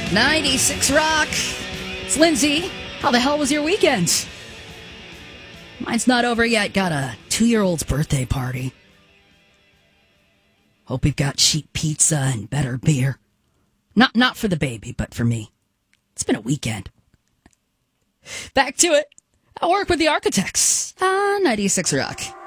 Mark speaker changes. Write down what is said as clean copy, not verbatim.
Speaker 1: 96 Rock. It's Lindsay. How the hell was your weekend? Mine's not over yet. Got a 2-year-old's birthday party. Hope we've got cheap pizza and better beer. Not for the baby, but for me. It's been a weekend. Back to it. I work with the Architects on 96 Rock.